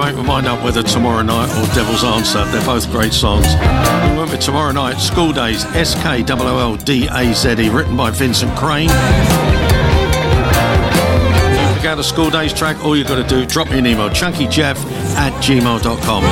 make my mind up whether Tomorrow Night or Devil's Answer. They're both great songs. We went with Tomorrow Night, School Days, SKOOLDAZE, written by Vincent Crane. If you forget a School Days track, all you've got to do, drop me an email, chunkyjeff@gmail.com.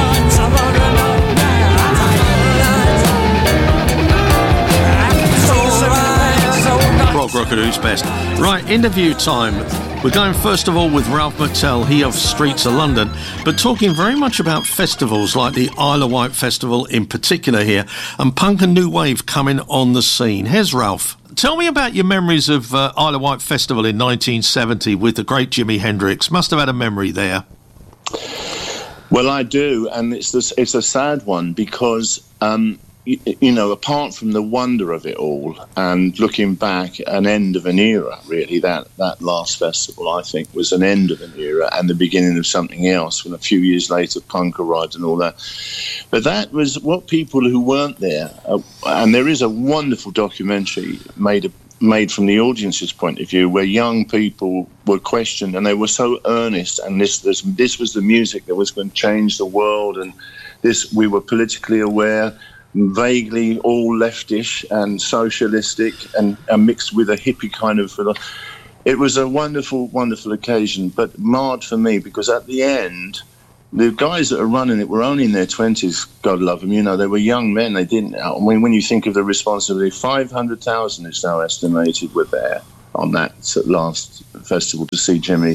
Prog Rocker Who's Best. Right, interview time. We're going first of all with Ralph McTell, he of Streets of London, but talking very much about festivals like the Isle of Wight Festival in particular here, and punk and new wave coming on the scene. Here's Ralph. Tell me about your memories of Isle of Wight Festival in 1970 with the great Jimi Hendrix. Must have had a memory there. Well, I do, and it's a sad one because you know, apart from the wonder of it all and looking back, an end of an era, really, that last festival, I think, was an end of an era and the beginning of something else. When a few years later, punk arrived and all that. But that was what people who weren't there, and there is a wonderful documentary made from the audience's point of view, where young people were questioned and they were so earnest, and this was the music that was going to change the world, and we were politically aware, vaguely all leftish and socialistic, and mixed with a hippie kind of. It was a wonderful, wonderful occasion, but marred for me because at the end, the guys that are running it were only in their 20s, God love them. You know, they were young men. They didn't. I mean, when you think of the responsibility, 500,000 is now estimated were there on that last festival to see Jimmy.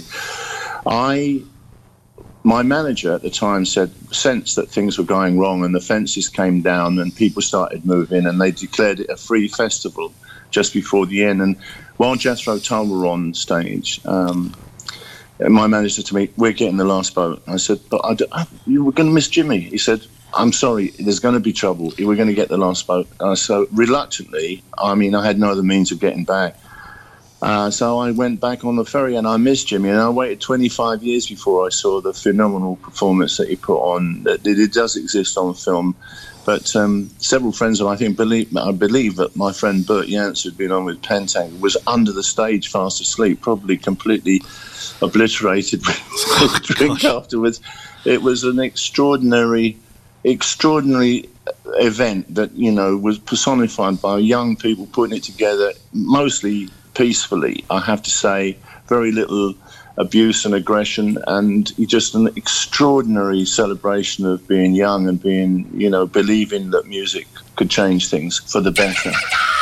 My manager at the time sensed that things were going wrong, and the fences came down and people started moving, and they declared it a free festival just before the end. And while Jethro Tull were on stage, my manager said to me, "We're getting the last boat." I said, "But you were going to miss Jimmy." He said, "I'm sorry, there's going to be trouble. We're going to get the last boat." So reluctantly, I mean, I had no other means of getting back. So I went back on the ferry, and I missed Jimmy, and I waited 25 years before I saw the phenomenal performance that he put on. It does exist on film, but several friends, and I believe that my friend Bert Yance, who'd been on with Pentang, was under the stage fast asleep, probably completely obliterated with drink afterwards. It was an extraordinary event that, you know, was personified by young people putting it together, mostly peacefully, I have to say, very little abuse and aggression, and just an extraordinary celebration of being young and being, you know, believing that music could change things for the better.